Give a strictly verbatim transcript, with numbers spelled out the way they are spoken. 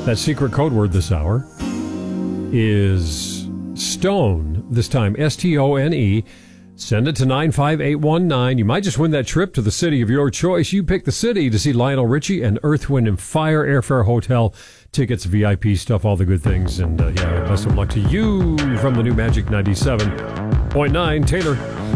That secret code word this hour is STONE, this time S T O N E. Send it to nine five eight one nine. You might just win that trip to the city of your choice. You pick the city to see Lionel Richie and Earth, Wind and Fire, airfare, hotel, tickets, V I P stuff, all the good things. And uh, yeah, best of luck to you from the new Magic ninety-seven point nine. Taylor.